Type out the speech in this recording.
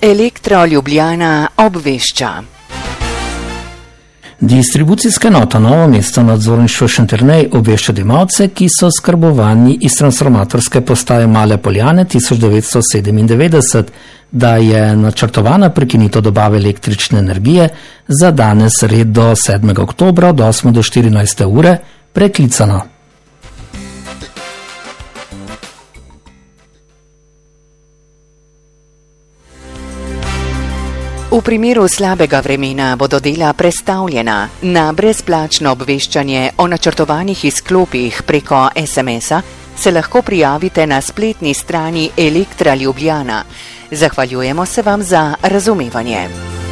Elektro Ljubljana obvešča. Distribucijska enota Novo mesto nadzorništvo Šentjernej obvešča odjemalce, ki so skrbovani iz transformatorske postaje Male Poljane 1997, da je načrtovana prekinitev dobave električne energije za danes sredo 7. oktobra od 8. do 14. ure preklicana. V primeru slabega vremena bodo dela prestavljena. Na brezplačno obveščanje o načrtovanih izklopih preko SMS-a se lahko prijavite na spletni strani Elektra Ljubljana. Zahvaljujemo se vam za razumevanje.